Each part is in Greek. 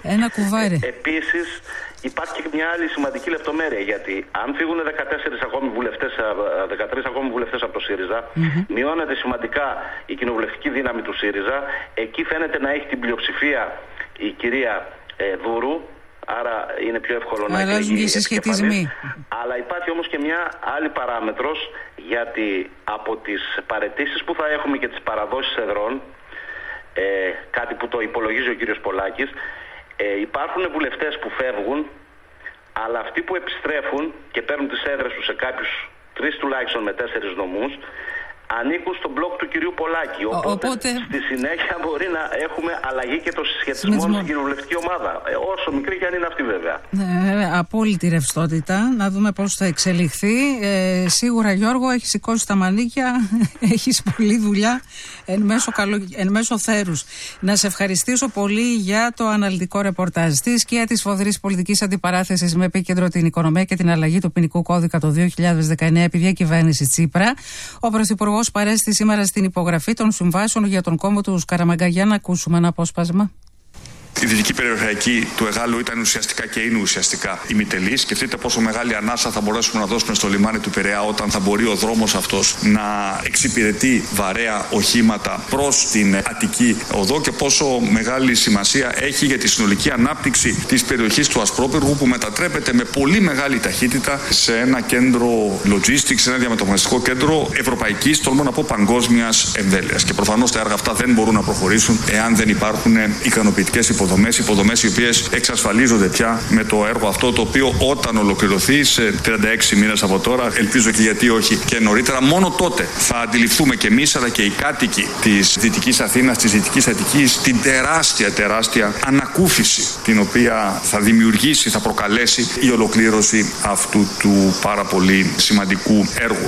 Ένα κουβάρι. Επίσης, υπάρχει και μια άλλη σημαντική λεπτομέρεια, γιατί αν φύγουν 13 ακόμη βουλευτές από το ΣΥΡΙΖΑ, μειώνεται σημαντικά η κοινοβουλευτική δύναμη του ΣΥΡΙΖΑ. Εκεί φαίνεται να έχει την πλειοψηφία η κυρία Δούρου, άρα είναι πιο εύκολο να εκλεγεί επικεφαλής. Αλλά υπάρχει όμως και μια άλλη παράμετρος, γιατί από τις παραιτήσεις που θα έχουμε και τις παραδόσεις εδρών, κάτι που το υπολογίζει ο κύριος Πολάκης, υπάρχουν βουλευτές που φεύγουν, αλλά αυτοί που επιστρέφουν και παίρνουν τις έδρες τους σε κάποιους 3 τουλάχιστον με 4 νομούς, ανήκουν στον μπλοκ του κυρίου Πολάκη. Οπότε στη συνέχεια μπορεί να έχουμε αλλαγή και το συσχετισμό στην κοινοβουλευτική ομάδα. Όσο μικρή και αν είναι αυτή, βέβαια. Απόλυτη ρευστότητα. Να δούμε πώς θα εξελιχθεί. Σίγουρα, Γιώργο, έχει σηκώσει τα μανίκια, έχεις πολλή δουλειά εν μέσω θέρους. Να σε ευχαριστήσω πολύ για το αναλυτικό ρεπορτάζ. Στη σκιά της φοδρής πολιτικής αντιπαράθεσης με επίκεντρο την οικονομία και την αλλαγή του ποινικού κώδικα το 2019 επί διακυβέρνηση Τσίπρα, ο Πρωθυπουργός παρέστη σήμερα στην υπογραφή των συμβάσεων για τον κόμβο του Σκαραμαγκά. Για να ακούσουμε ένα απόσπασμα. Η δυτική περιοχή του Εγάλου ήταν ουσιαστικά και είναι ουσιαστικά ημιτελή. Σκεφτείτε πόσο μεγάλη ανάσα θα μπορέσουμε να δώσουμε στο λιμάνι του Πειραιά όταν θα μπορεί ο δρόμος αυτός να εξυπηρετεί βαρέα οχήματα προς την Αττική οδό και πόσο μεγάλη σημασία έχει για τη συνολική ανάπτυξη της περιοχής του Ασπρόπυργου, που μετατρέπεται με πολύ μεγάλη ταχύτητα σε ένα κέντρο logistics, σε ένα διαμετωπιστικό κέντρο ευρωπαϊκής, τολμώ να πω παγκόσμιας εμβέλειας. Και προφανώς τα έργα αυτά δεν μπορούν να προχωρήσουν εάν δεν υπάρχουν ικανοποιητικές υποδομές οι οποίες εξασφαλίζονται πια με το έργο αυτό, το οποίο όταν ολοκληρωθεί σε 36 μήνες από τώρα, ελπίζω και γιατί όχι και νωρίτερα, μόνο τότε θα αντιληφθούμε και εμείς αλλά και οι κάτοικοι της Δυτικής Αθήνας, της Δυτικής Αττικής, την τεράστια ανακούφιση την οποία θα δημιουργήσει, θα προκαλέσει η ολοκλήρωση αυτού του πάρα πολύ σημαντικού έργου.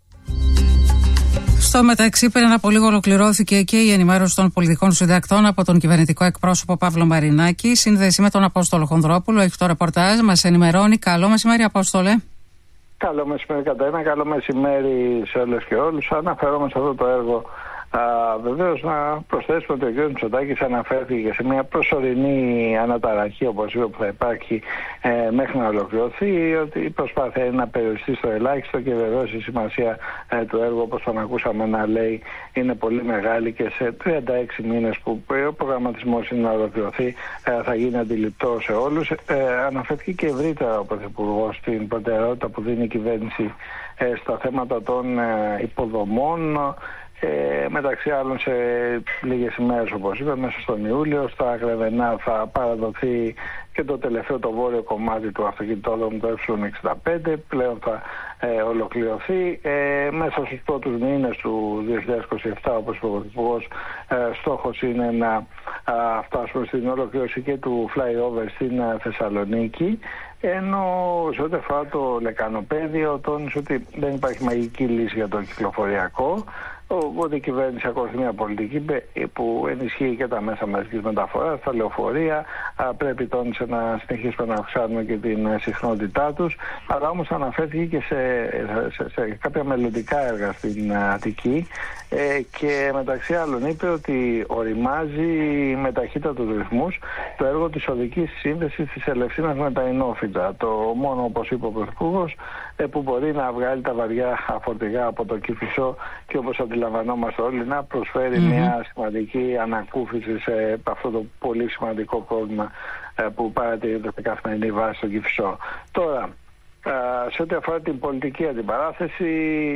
Στο μεταξύ, πριν από λίγο ολοκληρώθηκε και η ενημέρωση των πολιτικών συντακτών από τον κυβερνητικό εκπρόσωπο Παύλο Μαρινάκη. Σύνδεση με τον Απόστολο Χονδρόπουλο. Έχει το ρεπορτάζ, μας ενημερώνει. Καλό μεσημέρι, Απόστολε. Καλό μεσημέρι, Κατερίνα. Καλό μεσημέρι σε όλες και όλους. Αναφέρομαι σε αυτό το έργο. Βεβαίως, να προσθέσουμε ότι ο κ. Μητσοτάκης αναφέρθηκε σε μια προσωρινή αναταραχή, όπως είπε, που θα υπάρχει μέχρι να ολοκληρωθεί, ότι η προσπάθεια είναι να περιοριστεί στο ελάχιστο και βεβαίως η σημασία του έργου, όπως τον ακούσαμε να λέει, είναι πολύ μεγάλη και σε 36 μήνες που ο προγραμματισμός είναι να ολοκληρωθεί θα γίνει αντιληπτό σε όλους. Αναφέρθηκε και ευρύτερα ο Πρωθυπουργός στην προτεραιότητα που δίνει η κυβέρνηση στα θέματα των υποδομών. Μεταξύ άλλων, σε λίγες ημέρες, όπως είπα, μέσα στον Ιούλιο στα Γρεβενά θα παραδοθεί και το τελευταίο, το βόρειο κομμάτι του αυτοκινητόδρομου, το E65, πλέον θα ολοκληρωθεί. Μέσα στους πρώτους μήνες του 2027, όπως είπε ο Πρωθυπουργός, στόχος είναι να φτάσουμε στην ολοκλήρωση και του flyover στην Θεσσαλονίκη. Ενώ σε ό,τι αφορά το λεκανοπέδιο, τόνισε ότι δεν υπάρχει μαγική λύση για το κυκλοφοριακό. Οπότε η κυβέρνηση ακολουθεί μια πολιτική που ενισχύει και τα μέσα μαζικής μεταφοράς, τα λεωφορεία. Πρέπει, τόνισε, να συνεχίσουμε να αυξάνουμε και την συχνότητά τους. Αλλά όμως αναφέρθηκε και σε κάποια μελλοντικά έργα στην Αττική. Και μεταξύ άλλων είπε ότι οριμάζει με ταχύτατους ρυθμούς το έργο της οδικής σύνδεσης της Ελευσίνας με τα Ινόφυτα. Το μόνο, όπως είπε ο Πρωθυπουργός, που μπορεί να βγάλει τα βαριά φορτηγά από το Κηφισό και, όπως αντιλαμβανόμαστε όλοι, να προσφέρει μια σημαντική ανακούφιση σε αυτό το πολύ σημαντικό πρόβλημα που παρατηρείται σε καθημερινή βάση στο Κηφισό. Τώρα, σε ό,τι αφορά την πολιτική αντιπαράθεση,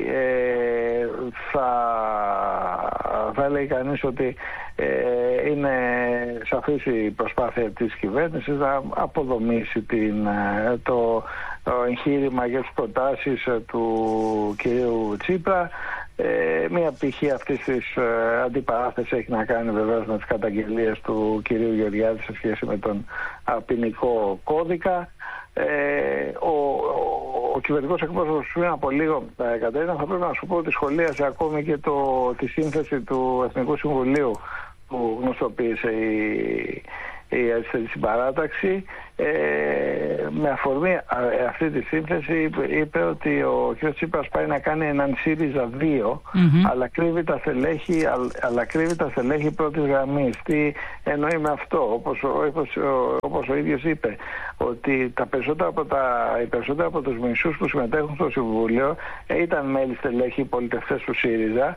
θα λέει κανείς ότι είναι σαφής η προσπάθεια της κυβέρνησης να αποδομήσει το εγχείρημα και τις προτάσεις του κυρίου Τσίπρα. Μία πτυχή αυτής της αντιπαράθεσης έχει να κάνει βεβαίως με τις καταγγελίες του κυρίου Γεωργιάδη σε σχέση με τον ποινικό κώδικα. Ο κυβερνητικός εκπρόσωπος πριν από λίγο, Κατερίνα, θα πρέπει να σου πω ότι σχολίασε ακόμη και τη σύνθεση του Εθνικού Συμβουλίου που γνωστοποίησε η αριστερή συμπαράταξη, με αφορμή αυτή τη σύνθεση είπε ότι ο κ. Τσίπρας πάει να κάνει έναν ΣΥΡΙΖΑ 2, αλλά κρύβει τα στελέχη πρώτης γραμμής. Τι εννοεί με αυτό? Όπως ο ίδιος είπε, ότι οι περισσότεροι από τους μισούς που συμμετέχουν στο Συμβούλιο ήταν μέλη στελέχη πολιτευτές του ΣΥΡΙΖΑ,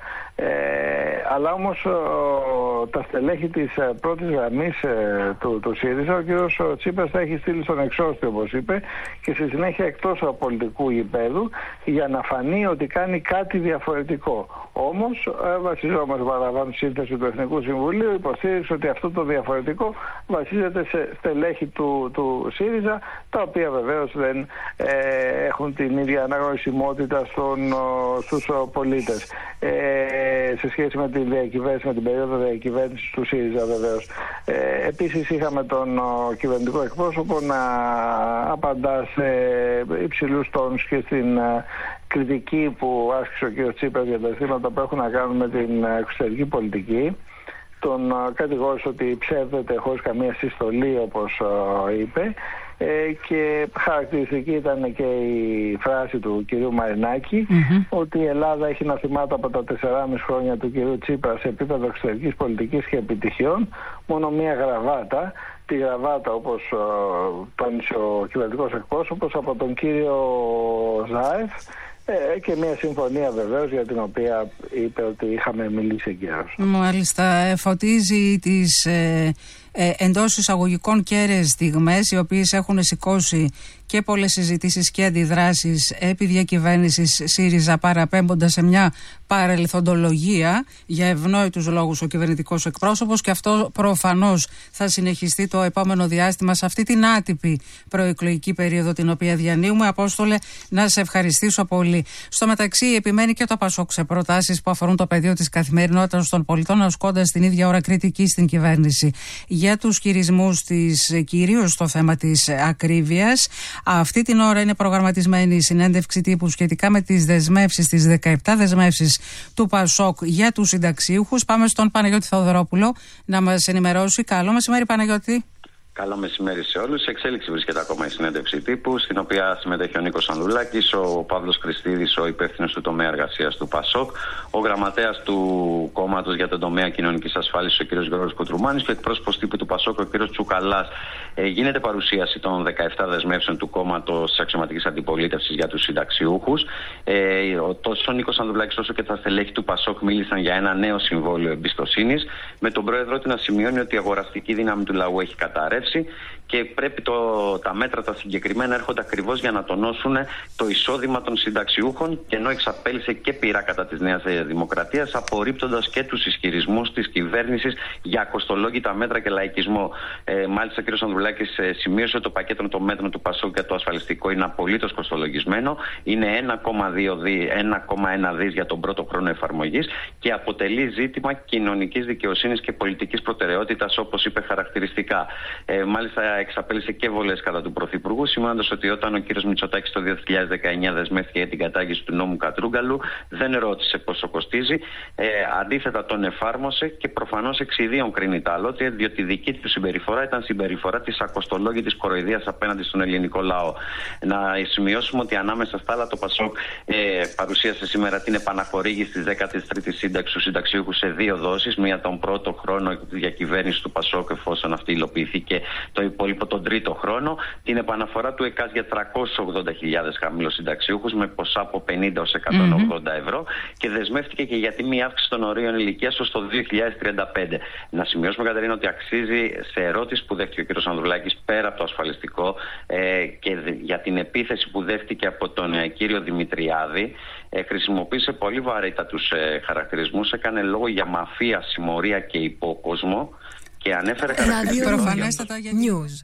αλλά όμως τα στελέχη της πρώτης γραμμής του ΣΥΡΙΖΑ ο κ. Τσίπρας θα έχει στείλει στον εξώστη, όπως είπε, και στη συνέχεια εκτός από πολιτικού γηπέδου, για να φανεί ότι κάνει κάτι διαφορετικό. Όμως βασιζόμαστε, παραλαμβάνω, στη σύνθεση του Εθνικού Συμβουλίου, υποστήριξε ότι αυτό το διαφορετικό βασίζεται σε στελέχη του ΣΥΡΙΖΑ, τα οποία βεβαίως δεν έχουν την ίδια αναγνωρισιμότητα στους πολίτες. Σε σχέση με την διακυβέρνηση, με την περίοδο διακυβέρνησης του ΣΥΡΙΖΑ βεβαίως. Επίσης είχαμε τον κυβερνητικό εκπρόσωπο να απαντά σε υψηλούς τόνους και στην κριτική που άσκησε ο κ. Τσίπρας για τα ζητήματα που έχουν να κάνουν με την εξωτερική πολιτική. Τον κατηγόρησε ότι ψεύδεται χωρίς καμία συστολή, όπως είπε, και χαρακτηριστική ήταν και η φράση του κυρίου Μαρινάκη, ότι η Ελλάδα έχει να θυμάται από τα 4,5 χρόνια του κυρίου Τσίπρα σε επίπεδο εξωτερικής πολιτικής και επιτυχιών μόνο μία γραβάτα, τη γραβάτα, όπως τόνισε ο κυβερνητικός εκπρόσωπος, από τον κύριο Ζάεφ, και μια συμφωνία βεβαίως για την οποία είπε ότι είχαμε μιλήσει εγκαίρως. Μάλιστα, φωτίζει τις εντός εισαγωγικών κέραιες στιγμές, οι οποίες έχουν σηκώσει και πολλές συζητήσεις και αντιδράσεις επί διακυβέρνησης ΣΥΡΙΖΑ, παραπέμποντας σε μια παρελθοντολογία για ευνόητους λόγους ο κυβερνητικός εκπρόσωπος, και αυτό προφανώς θα συνεχιστεί το επόμενο διάστημα σε αυτή την άτυπη προεκλογική περίοδο την οποία διανύουμε. Απόστολε, να σε ευχαριστήσω πολύ. Στο μεταξύ, επιμένει και το ΠΑΣΟΚ σε προτάσεις που αφορούν το πεδίο της καθημερινότητας των πολιτών, ασκώντας την ίδια ώρα κριτική στην κυβέρνηση για τους χειρισμούς της, κυρίως στο θέμα της ακρίβειας. Αυτή την ώρα είναι προγραμματισμένη η συνέντευξη τύπου σχετικά με τις δεσμεύσεις, τις 17 δεσμεύσεις του ΠΑΣΟΚ για τους συνταξίουχους. Πάμε στον Παναγιώτη Θεοδωρόπουλο να μας ενημερώσει. Καλό μεσημέρι, Παναγιώτη. Καλό μεσημέρι σε όλους. Σε εξέλιξη βρίσκεται ακόμα η συνέντευξη τύπου, στην οποία συμμετέχει ο Νίκος Ανδρουλάκης, ο Παύλος Χριστίδης, ο υπεύθυνος του τομέα εργασίας του ΠΑΣΟΚ, ο γραμματέας του κόμματος για τον τομέα κοινωνικής ασφάλισης, ο κ. Γιώργος Κουτρουμάνης, και ο εκπρόσωπος τύπου του ΠΑΣΟΚ, ο κ. Τσουκαλάς. Γίνεται παρουσίαση των 17 δεσμεύσεων του κόμματος της αξιωματικής αντιπολίτευσης για τους συνταξιούχους. Τόσο ο Νίκος Ανδρουλάκης όσο και τα στελέχη του ΠΑΣΟΚ μίλησαν για ένα νέο συμβόλαιο εμπιστοσύνης, με τον πρόεδρό του να σημειώνει ότι η αγοραστική δύναμη του λαού έχει καταρρεύσει και πρέπει τα μέτρα τα συγκεκριμένα έρχονται ακριβώς για να τονώσουν το εισόδημα των συνταξιούχων, και ενώ εξαπέλυσε και πειρά κατά της Νέας Δημοκρατίας, απορρίπτοντας και τους ισχυρισμούς της κυβέρνησης για κοστολόγητα μέτρα και λαϊκισμό. Μάλιστα, ο κ. Ανδρουλάκης σημείωσε ότι το πακέτο των μέτρων του ΠΑΣΟΚ για το ασφαλιστικό είναι απολύτως κοστολογισμένο. Είναι 1,1 δις για τον πρώτο χρόνο εφαρμογής και αποτελεί ζήτημα κοινωνικής δικαιοσύνης και πολιτικής προτεραιότητας, όπως είπε χαρακτηριστικά. Μάλιστα, εξαπέλυσε και βολές κατά του Πρωθυπουργού, σημαίνοντας ότι όταν ο κ. Μητσοτάκης το 2019 δεσμεύτηκε για την κατάργηση του νόμου Κατρούγκαλου, δεν ρώτησε πόσο κοστίζει. Αντίθετα, τον εφάρμοσε και προφανώς εξιδίων κρίνει τα άλλοτε, διότι η δική του συμπεριφορά ήταν συμπεριφορά της ακοστολόγητης κοροϊδίας απέναντι στον ελληνικό λαό. Να σημειώσουμε ότι ανάμεσα στα άλλα, το ΠΑΣΟΚ παρουσίασε σήμερα την επαναχορήγηση της 13ης σύνταξης του συνταξιούχου σε 2 δόσεις. Μία τον πρώτο χρόνο διακυβέρνηση του ΠΑΣΟΚ, εφόσον αυτή υλοποιηθεί, και το υπόλοιπο τον τρίτο χρόνο. Την επαναφορά του ΕΚΑΣ για 380.000 χαμηλοσυνταξιούχους με ποσά από 50 ως 180 ευρώ, και δεσμεύτηκε και για τιμή αύξηση των ορίων ηλικίας ως το 2035. Να σημειώσουμε, Κατερίνα, ότι αξίζει σε ερώτηση που δέχτηκε ο κ. Ανδρουλάκης πέρα από το ασφαλιστικό και για την επίθεση που δέχτηκε από τον κύριο Δημητριάδη. Χρησιμοποίησε πολύ βαρύτητα τους χαρακτηρισμούς, έκανε λόγο για μαφία, συμμορία και υπόκοσμο, και ανέφερε προφανέστατα για news.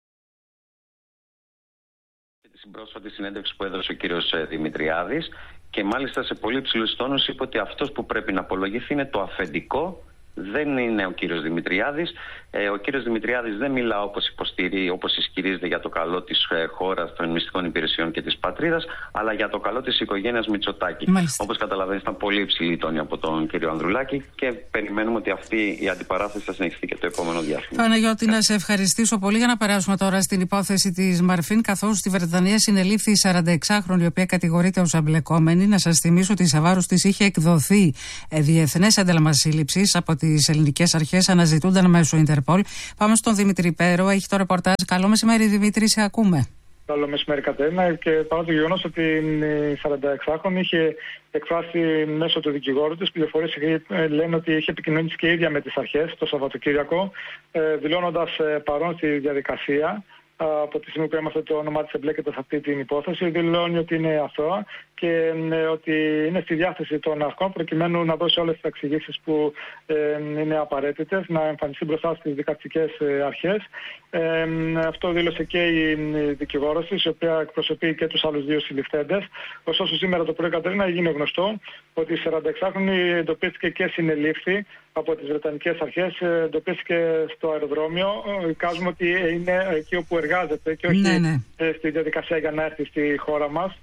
Στην πρόσφατη συνέντευξη που έδωσε ο κύριος Δημητριάδης, και μάλιστα σε πολύ ψηλούς τόνους είπε ότι αυτός που πρέπει να απολογηθεί είναι το αφεντικό δεν είναι ο κύριος Δημητριάδης. Ο κύριος Δημητριάδης δεν μιλά όπως ισχυρίζεται για το καλό της χώρας, των μυστικών υπηρεσιών και της πατρίδας, αλλά για το καλό της οικογένειας Μητσοτάκη. Όπως καταλαβαίνεις, ήταν πολύ υψηλή τόνη από τον κύριο Ανδρουλάκη και περιμένουμε ότι αυτή η αντιπαράθεση θα συνεχιστεί και το επόμενο διάστημα. Παναγιώτη, να σε ευχαριστήσω πολύ. Για να περάσουμε τώρα στην υπόθεση της Μαρφίν, καθώς στη Βρετανία συνελήφθη η 46χρονη, η οποία κατηγορείται ως εμπλεκόμενη. Να σας θυμίσω ότι σε βάρος της είχε εκδοθεί διεθνές ένταλμα σύλληψης από τις ελληνικές αρχές, αναζητούνταν μέσω Ιντερπολ. Πάμε στον Δημήτρη Πέρο, έχει το ρεπορτάζ. Καλό μεσημέρι, Δημήτρη, σε ακούμε. Καλό μεσημέρι, Κατερίνα. Και παρά το γεγονός ότι η 46χρονη είχε εκφράσει μέσω του δικηγόρου της πληροφορίες, λένε ότι είχε επικοινωνήσει και ίδια με τις αρχές το Σαββατοκύριακο, δηλώνοντας παρόν στη διαδικασία. Από τη στιγμή που έμαθε το όνομά της εμπλέκεται σε αυτή την υπόθεση, δηλώνει ότι είναι αθώα και ότι είναι στη διάθεση των αρχών προκειμένου να δώσει όλες τις εξηγήσεις που είναι απαραίτητες, να εμφανιστεί μπροστά στις δικαστικές αρχές. Αυτό δήλωσε και η δικηγόρος της, η οποία εκπροσωπεί και τους άλλους δύο συλληφθέντες. Ωστόσο, σήμερα το πρωί, Κατερίνα, έγινε γνωστό ότι η 46χρονη εντοπίστηκε και συνελήφθη από τις Βρετανικές αρχές, εντοπίστηκε στο αεροδρόμιο. Εικάζουμε ότι είναι εκεί όπου εργάζεται και όχι στη διαδικασία για να έρθει στη χώρα μας.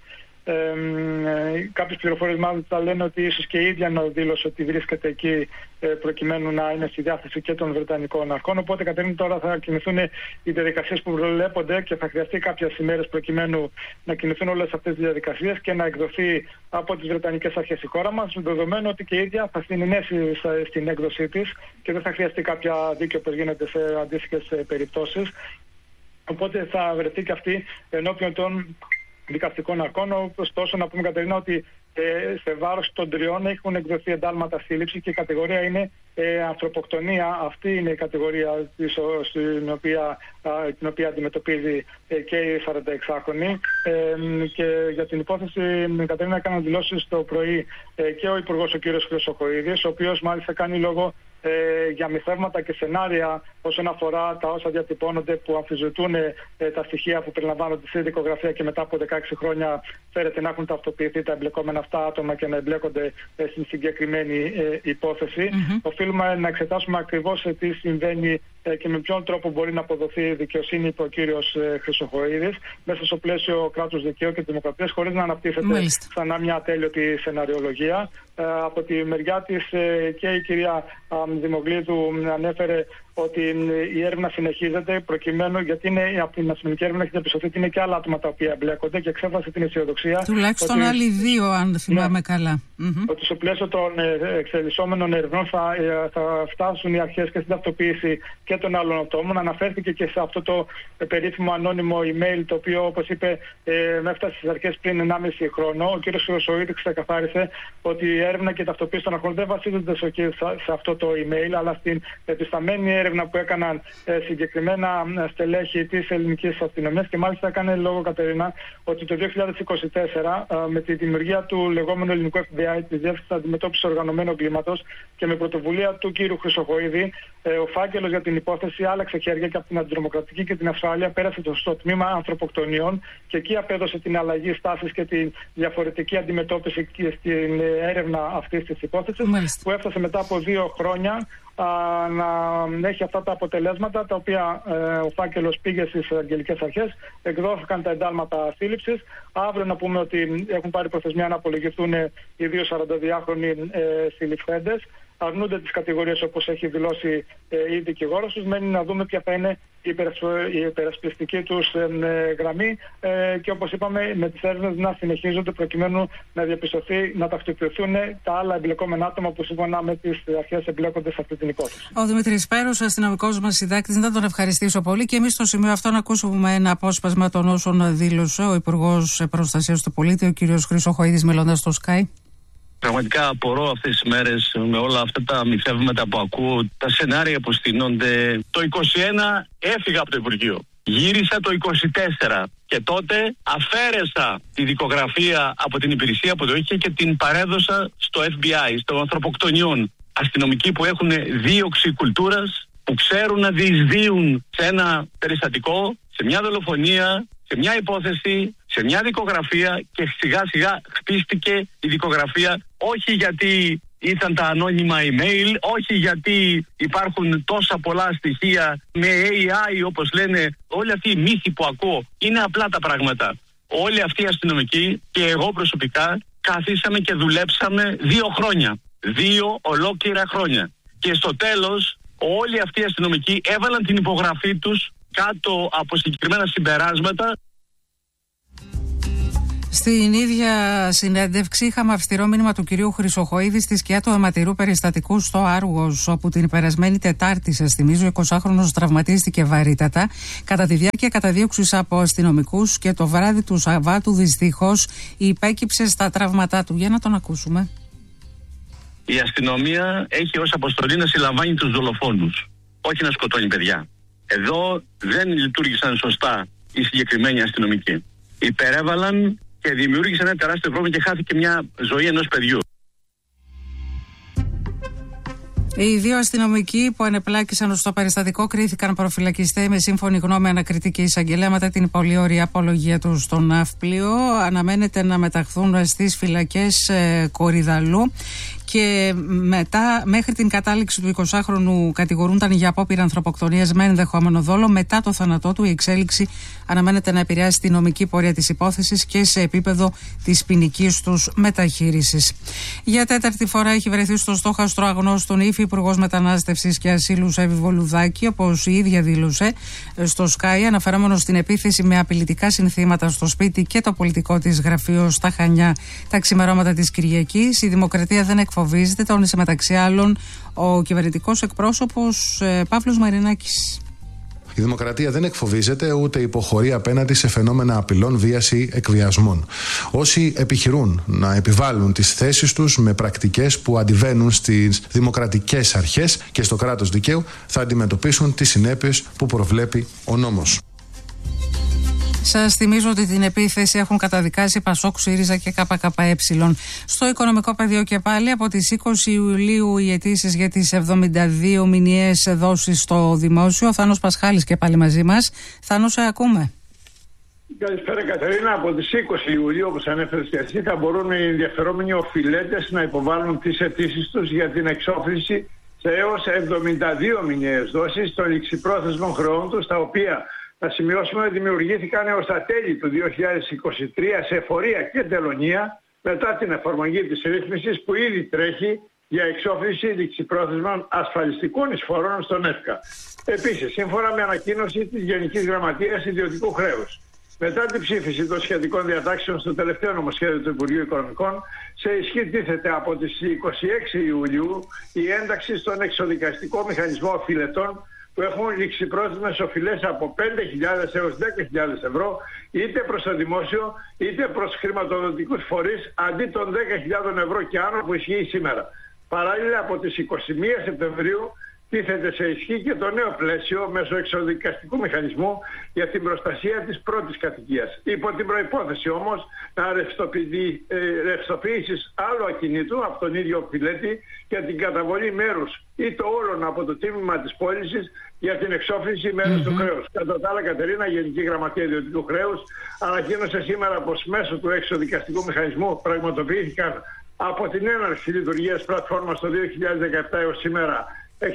Κάποιες πληροφορίες μάλιστα λένε ότι ίσως και η ίδια να δήλωσε ότι βρίσκεται εκεί προκειμένου να είναι στη διάθεση και των Βρετανικών αρχών. Οπότε, Κατερίνα, τώρα θα κινηθούν οι διαδικασίες που προβλέπονται και θα χρειαστεί κάποιες ημέρες προκειμένου να κινηθούν όλες αυτές τις διαδικασίες και να εκδοθεί από τις Βρετανικές αρχές η χώρα μας, δεδομένου ότι και η ίδια θα συνενέσει στην έκδοσή της και δεν θα χρειαστεί κάποια δίκαιο όπως γίνεται σε αντίστοιχες περιπτώσεις. Οπότε θα βρεθεί και αυτή ενώπιον των δικαστικών αρχών. Ωστόσο, να πούμε, Κατερίνα, ότι σε βάρος των τριών έχουν εκδοθεί εντάλματα σύλληψη και η κατηγορία είναι ανθρωποκτονία. Αυτή είναι η κατηγορία την οποία αντιμετωπίζει και η 46χρονη. Και για την υπόθεση, Κατερίνα, έκαναν δηλώσεις το πρωί και ο Υπουργός, ο κ. Χρυσοχοΐδης, ο οποίος μάλιστα κάνει λόγο για μυθεύματα και σενάρια όσον αφορά τα όσα διατυπώνονται, που αμφισβητούν τα στοιχεία που περιλαμβάνονται στη δικογραφία και μετά από 16 χρόνια φέρεται να έχουν ταυτοποιηθεί τα εμπλεκόμενα αυτά άτομα και να εμπλέκονται στην συγκεκριμένη υπόθεση. Οφείλουμε να εξετάσουμε ακριβώς τι συμβαίνει και με ποιον τρόπο μπορεί να αποδοθεί δικαιοσύνη, είπε ο κύριος Χρυσοχοΐδης, μέσα στο πλαίσιο κράτους δικαίου και δημοκρατίας, χωρίς να αναπτύσσεται ξανά μια ατέλειωτη σεναριολογία. Από τη μεριά της και η κυρία Δημογλίδου ανέφερε ότι η έρευνα συνεχίζεται προκειμένου, γιατί από την αστυνομική έρευνα έχει διαπιστωθεί ότι είναι και άλλα άτομα τα οποία εμπλέκονται και εξέφρασε την αισιοδοξία. Τουλάχιστον ότι, άλλοι δύο, αν θυμάμαι καλά. Ότι στο πλαίσιο των εξελισσόμενων ερευνών θα φτάσουν οι αρχές και στην ταυτοποίηση και των άλλων ατόμων. Αναφέρθηκε και σε αυτό το περίφημο ανώνυμο email, το οποίο, όπως είπε, έφτασε στις αρχές πριν 1,5 χρόνο. Ο κ. Χρυσοχοΐδης ξεκαθάρισε ότι η έρευνα και η ταυτοποίηση των αρχών δεν βασίζονται σε αυτό το email, αλλά στην επισταμένη έρευνα που έκαναν συγκεκριμένα στελέχη της ελληνικής αστυνομίας. Και μάλιστα έκανε λόγο, Κατερίνα, ότι το 2024 με τη δημιουργία του λεγόμενου ελληνικού FBI, της Διεύθυνσης Αντιμετώπισης Οργανωμένου Εγκλήματος, και με πρωτοβουλία του κ. Χρυσοχοΐδη, ο φάκελος για την υπόθεση άλλαξε χέρια και από την αντιτρομοκρατική και την ασφάλεια πέρασε στο τμήμα ανθρωποκτονιών και εκεί απέδωσε την αλλαγή στάσης και την διαφορετική αντιμετώπιση και στην έρευνα αυτής της υπόθεσης, που έφτασε μετά από 2 χρόνια να έχει αυτά τα αποτελέσματα, τα οποία ο φάκελος πήγε στις αγγελικές αρχές, εκδόθηκαν τα εντάλματα σύλληψης. Αύριο να πούμε ότι έχουν πάρει προθεσμία να απολογηθούν οι 2 42χρονοι συλληφθέντες. Αρνούνται τις κατηγορίες όπως έχει δηλώσει η δικηγόρος τους. Μένει να δούμε ποια θα είναι η υπερασπιστική τους γραμμή και, όπως είπαμε, με τις έρευνες να συνεχίζονται προκειμένου να διαπιστωθεί, να ταυτοποιηθούν τα άλλα εμπλεκόμενα άτομα που σύμφωνα με τις αρχές εμπλέκονται σε αυτή την υπόθεση. Ο Δημήτρης Πέρος, αστυνομικός μας συντάκτης, να τον ευχαριστήσω πολύ και εμείς στο σημείο αυτό να ακούσουμε ένα απόσπασμα των όσων δήλωσε ο Υπουργός Προστασίας του Πολίτη, ο κ. Χρυσοχοΐδης, μιλώντας στο Sky. Πραγματικά απορώ αυτές τις μέρες με όλα αυτά τα μυθεύματα που ακούω, τα σενάρια που στείνονται. Το 21 έφυγα από το Υπουργείο. Γύρισα το 24 και τότε αφαίρεσα τη δικογραφία από την υπηρεσία που το είχε και την παρέδωσα στο FBI, στο ανθρωποκτονιών. Αστυνομικοί που έχουν δίωξη κουλτούρας, που ξέρουν να διεισδύουν σε ένα περιστατικό, σε μια δολοφονία, σε μια υπόθεση, σε μια δικογραφία, και σιγά σιγά χτίστηκε η δικογραφία, όχι γιατί ήταν τα ανώνυμα email, όχι γιατί υπάρχουν τόσα πολλά στοιχεία με AI όπως λένε. Όλοι αυτοί οι μύθοι που ακούω είναι απλά τα πράγματα. Όλοι αυτοί οι αστυνομικοί και εγώ προσωπικά καθίσαμε και δουλέψαμε 2 χρόνια. 2 ολόκληρα χρόνια. Και στο τέλος όλοι αυτοί οι αστυνομικοί έβαλαν την υπογραφή τους κάτω από συγκεκριμένα συμπεράσματα. Στην ίδια συνέντευξη είχαμε αυστηρό μήνυμα του κυρίου Χρυσοχοΐδη στη σκιά του αιματηρού περιστατικού στο Άργος, όπου την περασμένη Τετάρτη, σας θυμίζω, 20χρονος τραυματίστηκε βαρύτατα κατά τη διάρκεια καταδίωξης από αστυνομικούς και το βράδυ του Σαββάτου δυστυχώς υπέκυψε στα τραύματά του. Για να τον ακούσουμε. Η αστυνομία έχει ως αποστολή να συλλαμβάνει τους δολοφόνους, όχι να σκοτώνει παιδιά. Εδώ δεν λειτουργήσαν σωστά οι συγκεκριμένοι αστυνομικοί. Υπερέβαλαν και δημιούργησαν ένα τεράστιο πρόβλημα και χάθηκε μια ζωή ενός παιδιού. Οι 2 αστυνομικοί που ανεπλάκησαν στο περιστατικό κρίθηκαν προφυλακιστέ με σύμφωνη γνώμη ανακριτή και εισαγγελέα μετά την πολύ ωραία απολογία τους στο ναύπλιο. Αναμένεται να μεταχθούν στις φυλακές Κορυδαλού. Και μετά, μέχρι την κατάληξη του 20χρονου, κατηγορούνταν για απόπειρα ανθρωποκτονίας με ενδεχόμενο δόλο. Μετά το θάνατό του, η εξέλιξη αναμένεται να επηρεάσει τη νομική πορεία της υπόθεσης και σε επίπεδο της ποινικής τους μεταχείρισης. Για 4η φορά έχει βρεθεί στο στόχαστρο αγνώστων η Υφυπουργός Μετανάστευσης και Ασύλου Εύη Βολουδάκη, όπως η ίδια δήλωσε στο Sky, αναφερόμενο στην επίθεση με απειλητικά συνθήματα στο σπίτι και το πολιτικό της γραφείο στα Χανιά τα ξημερώματα της Κυριακής. Η Δημοκρατία δεν εκφοβίζεται, τόνισε μεταξύ άλλων ο κυβερνητικός εκπρόσωπος Παύλος Μαρινάκης. Η Δημοκρατία δεν εκφοβίζεται ούτε υποχωρεί απέναντι σε φαινόμενα απειλών, βίας ή εκβιασμών. Όσοι επιχειρούν να επιβάλλουν τις θέσεις τους με πρακτικές που αντιβαίνουν στις δημοκρατικές αρχές και στο κράτος δικαίου θα αντιμετωπίσουν τις συνέπειες που προβλέπει ο νόμος. Σας θυμίζω ότι την επίθεση έχουν καταδικάσει Πασόκ, ΣΥΡΙΖΑ και ΚΚΕ. Στο οικονομικό πεδίο και πάλι, από τις 20 Ιουλίου οι αιτήσεις για τις 72 μηνιαίες δόσεις στο δημόσιο. Ο Θάνος Πασχάλης και πάλι μαζί μας. Θάνο, σε ακούμε. Καλησπέρα Κατερίνα. Από τις 20 Ιουλίου, όπως ανέφερες και εσύ, θα μπορούν οι ενδιαφερόμενοι οφειλέτες να υποβάλουν τις αιτήσεις τους για την εξόφληση σε έως 72 μηνιαίες δόσεις των ληξιπρόθεσμων χρεών τους, τα οποία να σημειώσουμε ότι δημιουργήθηκαν έως τα τέλη του 2023 σε εφορία και τελωνία μετά την εφαρμογή της ρύθμισης που ήδη τρέχει για εξόφληση ληξιπρόθεσμων ασφαλιστικών εισφορών στον ΕΦΚΑ. Επίσης, σύμφωνα με ανακοίνωση της Γενικής Γραμματείας Ιδιωτικού Χρέους, μετά την ψήφιση των σχετικών διατάξεων στο τελευταίο νομοσχέδιο του Υπουργείου Οικονομικών, σε ισχύ τίθεται από τις 26 Ιουλίου η ένταξη στον εξοδικαστικό μηχανισμό οφειλετών που έχουν ληξιπρόθεσμες οφειλές από 5.000 έως 10.000 ευρώ, είτε προς το δημόσιο είτε προς χρηματοδοτικούς φορείς, αντί των 10.000 ευρώ και άνω που ισχύει σήμερα. Παράλληλα, από τις 21 Σεπτεμβρίου τίθεται σε ισχύ και το νέο πλαίσιο μέσω εξοδικαστικού μηχανισμού για την προστασία της πρώτης κατοικίας. Υπό την προϋπόθεση όμως να ρευστοποιήσεις άλλου ακινήτου από τον ίδιο οφειλέτη για την καταβολή μέρους ή το όλον από το τίμημα της πώλησης για την εξόφληση μέρους του χρέους. Κατά τα άλλα, Κατερίνα, Γενική Γραμματεία Ιδιωτικού Χρέους ανακοίνωσε σήμερα πως μέσω του εξοδικαστικού μηχανισμού πραγματοποιήθηκαν από την έναρξη λειτουργίας πλατφόρμας το 2017 έως σήμερα 64.406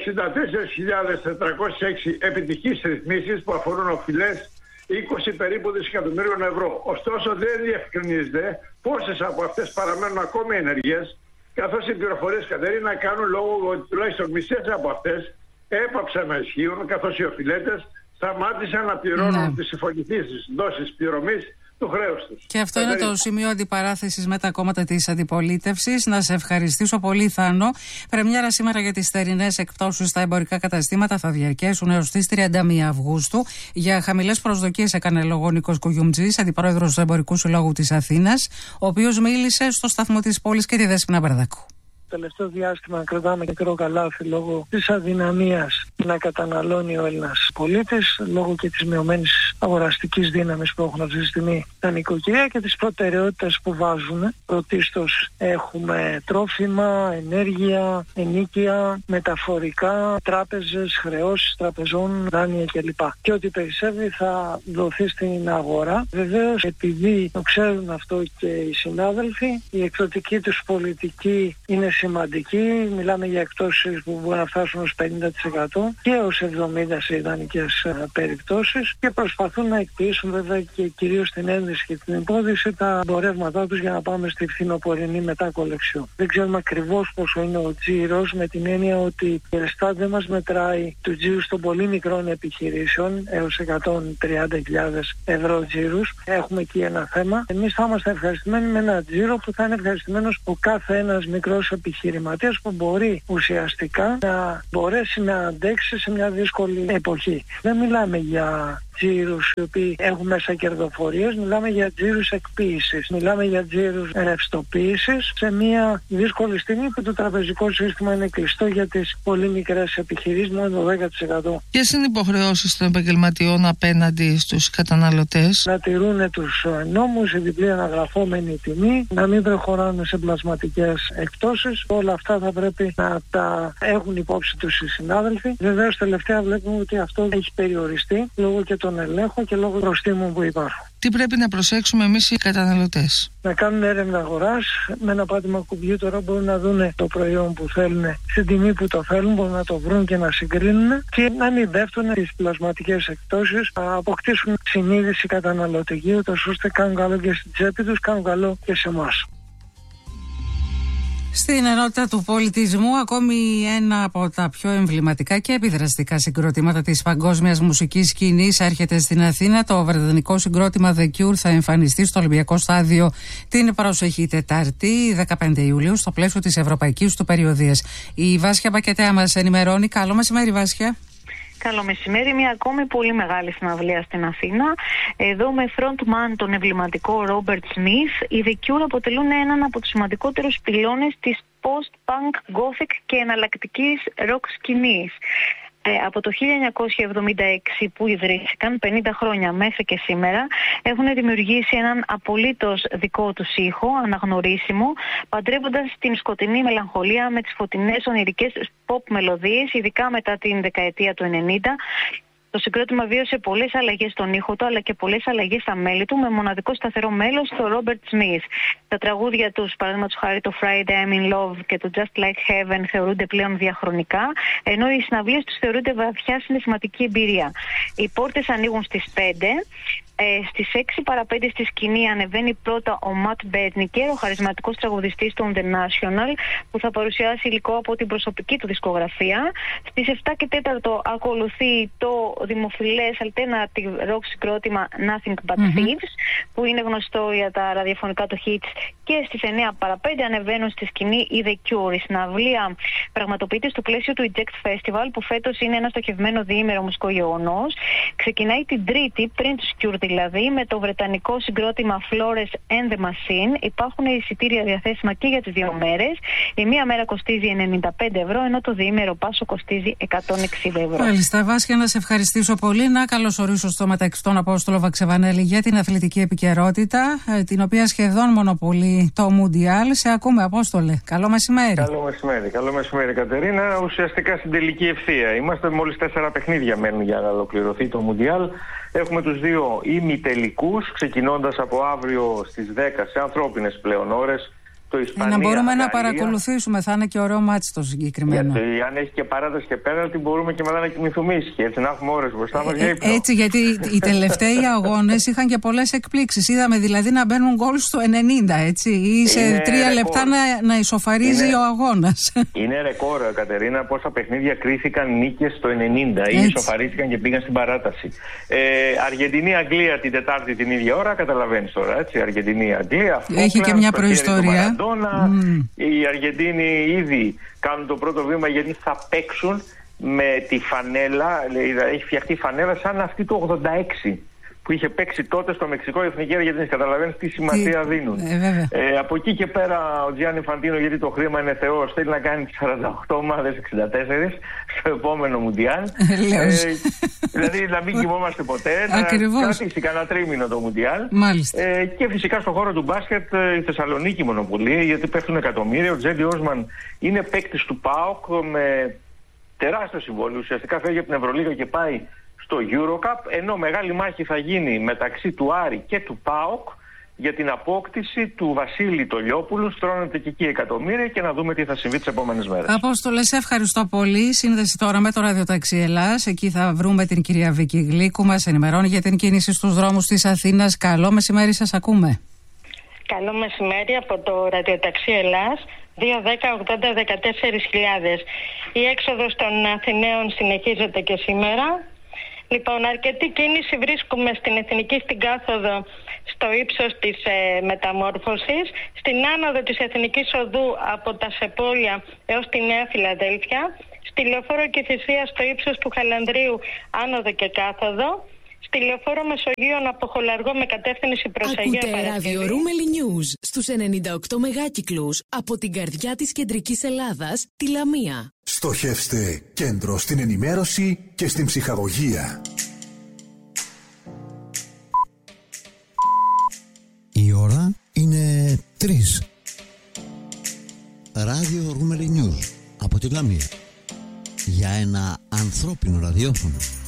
επιτυχείς ρυθμίσεις που αφορούν οφειλές 20 περίπου δισεκατομμύριων ευρώ. Ωστόσο, δεν διευκρινίζεται πόσες από αυτές παραμένουν ακόμη ενεργές, καθώς οι πληροφορίες, Κατερίνα, κάνουν λόγο ότι τουλάχιστον μισές από αυτές έπαψαν να ισχύουν, καθώς οι οφειλέτες σταμάτησαν να πληρώνουν τις συμφωνηθήσεις δόσεις πληρωμής του χρέους τους. Και αυτό είναι το σημείο αντιπαράθεσης με τα κόμματα της αντιπολίτευσης. Να σε ευχαριστήσω πολύ, Θάνο. Πρεμιέρα σήμερα για τις θερινές εκπτώσεις στα εμπορικά καταστήματα θα διαρκέσουν έως τις 31 Αυγούστου. Για χαμηλές προσδοκίες έκανε λόγο ο Νίκος Κουγιουμτζής, αντιπρόεδρος του Εμπορικού Συλλόγου της Αθήνας, ο οποίος μίλησε στο σταθμό της πόλης και τη Δέσποινα Μπαρδάκου. Τελευταίο διάστημα κρατάμε μικρό καλάθι λόγω της αδυναμίας να καταναλώνει ο Έλληνας πολίτης, λόγω και της μειωμένης αγοραστικής δύναμης που έχουν αυτή τη στιγμή τα νοικοκυριά και τις προτεραιότητες που βάζουν. Πρωτίστως έχουμε τρόφιμα, ενέργεια, ενοίκια, μεταφορικά, τράπεζες, χρεώσεις τραπεζών, δάνεια κλπ. Και ό,τι περισσεύει θα δοθεί στην αγορά. Βεβαίως, επειδή το ξέρουν αυτό και οι συνάδελφοι, η εκδοτική τους πολιτική είναι σημαντική. Μιλάμε για εκτόσεις που μπορούν να φτάσουν ως 50% και ως 70% σε ιδανικές περιπτώσεις, και προσπαθούν να εκποιήσουν βέβαια και κυρίως την ένδυση και την υπόδειση τα εμπορεύματά τους για να πάμε στη φθινοπορεινή μετακολεξιό. Δεν ξέρουμε ακριβώς πόσο είναι ο τζίρος, με την έννοια ότι η Eurostat δεν μας μετράει του τζίρους των πολύ μικρών επιχειρήσεων έως 130.000 ευρώ τζίρους. Έχουμε εκεί ένα θέμα. Εμείς θα είμαστε ευχαριστημένοι με ένα τζίρο που θα είναι ευχαριστημένος ο κάθε ένας μικρός επιχειρηματίας που μπορεί ουσιαστικά να μπορέσει να αντέξει σε μια δύσκολη εποχή. Δεν μιλάμε για τζίρους οι οποίοι έχουν μέσα κερδοφορίες, μιλάμε για τζίρους εκποίησης, μιλάμε για τζίρους ρευστοποίησης σε μια δύσκολη στιγμή που το τραπεζικό σύστημα είναι κλειστό για τις πολύ μικρές επιχειρήσεις, μόνο το 10%. Ποιες είναι οι υποχρεώσεις των επαγγελματιών απέναντι στους καταναλωτές? Να τηρούν τους νόμους, η διπλή αναγραφόμενη τιμή, να μην προχωράνε σε πλασματικές εκτόσεις. Όλα αυτά θα πρέπει να τα έχουν υπόψη τους οι συνάδελφοι. Βεβαίως τελευταία βλέπουμε ότι αυτό έχει περιοριστεί λόγω και των ελέγχων και λόγω προστίμων που υπάρχουν. Τι πρέπει να προσέξουμε εμείς οι καταναλωτές? Να κάνουν έρευνα αγοράς, με ένα πάτημα κουμπιού τώρα μπορούν να δουν το προϊόν που θέλουν στην τιμή που το θέλουν, μπορούν να το βρουν και να συγκρίνουν και να μην πέφτουν στις πλασματικές εκτόσεις, να αποκτήσουν συνείδηση καταναλωτική, ώστε κάνουν καλό και στην τσέπη τους, κάνουν καλό και σε εμάς. Στην ενότητα του πολιτισμού, ακόμη ένα από τα πιο εμβληματικά και επιδραστικά συγκροτήματα της παγκόσμιας μουσικής σκηνής έρχεται στην Αθήνα. Το βρετανικό συγκρότημα The Cure θα εμφανιστεί στο Ολυμπιακό Στάδιο την προσεχή Τετάρτη, 15 Ιουλίου, στο πλαίσιο της ευρωπαϊκής του περιοδίας. Η Βάσια Μπακετέα μας ενημερώνει. Καλό μεσημέρι, Βάσια. Καλό μεσημέρι, μια ακόμη πολύ μεγάλη συναυλία στην Αθήνα. Εδώ με frontman τον εμβληματικό Robert Smith, οι The Cure αποτελούν έναν από τους σημαντικότερους πυλώνες της post-punk, gothic και εναλλακτικής rock σκηνής. Από το 1976 που ιδρύθηκαν, 50 χρόνια μέχρι και σήμερα, έχουν δημιουργήσει έναν απολύτως δικό τους ήχο, αναγνωρίσιμο, παντρεύοντας την σκοτεινή μελαγχολία με τις φωτεινές ονειρικές pop μελωδίες, ειδικά μετά την δεκαετία του 90. Το συγκρότημα βίωσε πολλές αλλαγές στον ήχο του, αλλά και πολλές αλλαγές στα μέλη του, με μοναδικό σταθερό μέλος, το Robert Smith. Τα τραγούδια τους, παραδείγματος χάρη το Friday I'm in Love και το Just Like Heaven, θεωρούνται πλέον διαχρονικά, ενώ οι συναυλίες τους θεωρούνται βαθιά συναισθηματική εμπειρία. Οι πόρτες ανοίγουν στις 5. Στις 6 παρά 5 στη σκηνή ανεβαίνει πρώτα ο Ματ Μπέτνικερ, ο χαρισματικός τραγουδιστής των The National, που θα παρουσιάσει υλικό από την προσωπική του δισκογραφία. Στις 7 και 4 ακολουθεί το δημοφιλές alternative rock συγκρότημα Nothing But Thieves, που είναι γνωστό για τα ραδιοφωνικά του hits. Και στις 9 παρά 5 ανεβαίνουν στη σκηνή οι The Cure. Η συναυλία πραγματοποιείται στο πλαίσιο του Eject Festival, που φέτος είναι ένα στοχευμένο διήμερο μουσικό γεγονός. Ξεκινάει την Τρίτη, πριν τους Cure δηλαδή, με το βρετανικό συγκρότημα Flores and the Machine. Υπάρχουν εισιτήρια διαθέσιμα και για τις δύο μέρες. Η μία μέρα κοστίζει 95 ευρώ, ενώ το διήμερο πάσο κοστίζει 160 ευρώ. Μάλιστα, Βάσια, να σε ευχαριστήσω πολύ. Να καλωσορίσω στο μεταξύ τον Απόστολο Βαξεβανέλη για την αθλητική επικαιρότητα, την οποία σχεδόν μονοπολεί το Μουντιάλ. Σε ακούμε, Απόστολε. Καλό μεσημέρι. Καλό μεσημέρι, Κατερίνα. Ουσιαστικά στην τελική ευθεία είμαστε. Μόλις 4 παιχνίδια μένουν για να ολοκληρωθεί το Μουντιάλ. Έχουμε τους δύο ημιτελικούς, ξεκινώντας από αύριο στις 10 σε ανθρώπινες πλέον ώρες. Να μπορούμε να παρακολουθήσουμε, θα είναι και ωραίο μάτς το συγκεκριμένο. Γιατί αν έχει και παράταση και πέναλτι, μπορούμε και μετά να κοιμηθούμε ήσυχοι. Έτσι, να έχουμε ώρες μπροστά μας για ύπνο. Έτσι, γιατί οι τελευταίοι αγώνες είχαν και πολλές εκπλήξεις. Είδαμε δηλαδή να μπαίνουν γκολ στο 90, έτσι, ή σε 3 λεπτά να ισοφαρίζει ο αγώνας. Είναι ρεκόρ, Κατερίνα, πόσα παιχνίδια κρίθηκαν νίκες στο 90 ή ισοφαρίστηκαν και πήγαν στην παράταση. Αργεντινή-Αγγλία την Τετάρτη την ίδια ώρα, καταλαβαίνεις τώρα, έτσι. Αργεντινή-Αγγλία. Έχει και μια προϊστορία. Οι Αργεντίνοι ήδη κάνουν το πρώτο βήμα, γιατί θα παίξουν με τη φανέλα, έχει φτιαχτεί φανέλα σαν αυτή του 86 που είχε παίξει τότε στο Μεξικό η Εθνική Αργεντινή. Καταλαβαίνεις τι σημασία δίνουν. Από εκεί και πέρα ο Τζιάννι Φαντίνο, γιατί το χρήμα είναι θεός, θέλει να κάνει τις 48 ομάδες 64 στο επόμενο Μουντιάλ. Δηλαδή να μην κοιμόμαστε ποτέ, να κρατήσει κανένα τρίμηνο το Μουντιάλ. Και φυσικά στον χώρο του μπάσκετ η Θεσσαλονίκη μονοπολεί, γιατί πέφτουν εκατομμύρια. Ο Τζέντι Όσμαν είναι παίκτης του ΠΑΟΚ με τεράστιο συμβόλαιο. Ουσιαστικά φεύγει από την Ευρωλίγα και πάει στο EuroCup, ενώ μεγάλη μάχη θα γίνει μεταξύ του Άρη και του ΠΑΟΚ για την απόκτηση του Βασίλη Τολιόπουλου. Στρώνεται και εκεί εκατομμύρια και να δούμε τι θα συμβεί τις επόμενες μέρες. Απόστολε, σε ευχαριστώ πολύ. Σύνδεση τώρα με το Ραδιοταξί Ελλάς. Εκεί θα βρούμε την κυρία Βίκη Γλίκου. Μας ενημερώνει για την κίνηση στους δρόμους της Αθήνας. Καλό μεσημέρι, σας ακούμε. Καλό μεσημέρι από το Ραδιοταξί Ελλάς. 2-10-80-14.000. Η έξοδος των Αθηναίων συνεχίζεται και σήμερα. Λοιπόν, αρκετή κίνηση βρίσκουμε στην Εθνική στην κάθοδο στο ύψος της Μεταμόρφωσης, στην άνοδο της Εθνικής Οδού από τα Σεπόλια έως τη Νέα Φιλαδέλφια, στη Λεωφόρο Κηφισίας στο ύψος του Χαλανδρίου άνοδο και κάθοδο, στη Λεωφόρο Μεσογείων από Χολαργό με κατεύθυνση προς Αγία Παρασκευή. Ακούτε Ράδιο Ρούμελι News στους 98 μεγάκυκλους από την καρδιά της κεντρικής Ελλάδας, τη Λαμία. Στοχεύστε κέντρο στην ενημέρωση και στην ψυχαγωγία. Η ώρα είναι 3. Ράδιο Ρούμελι News από τη Λαμία. Για ένα ανθρώπινο ραδιόφωνο.